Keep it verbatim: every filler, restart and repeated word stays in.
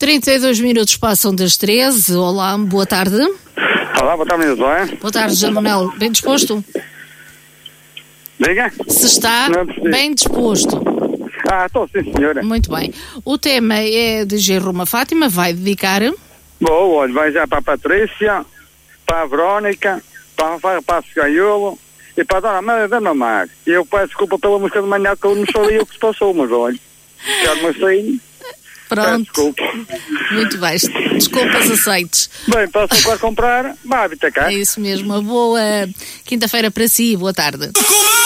trinta e dois minutos passam das treze. Olá, boa tarde. Olá, boa tarde, José. Boa tarde, José Manuel. Bem disposto? Diga. Se está bem disposto. Ah, estou sim, senhora. Muito bem. O tema é de G. Roma Fátima, vai dedicar... Bom, olha, vai já para a Patrícia, para a Verónica, para a Rafael Passos Gaiolo e para a Dona Amélia da Mamar. E eu peço desculpa pela música de manhã que eu não sabia o que se passou, mas olha, já-me assim... Pronto. Desculpa. Muito bem. Desculpas aceites. Bem, passam para comprar, vai, cá. É isso mesmo. Uma boa quinta-feira para si. Boa tarde.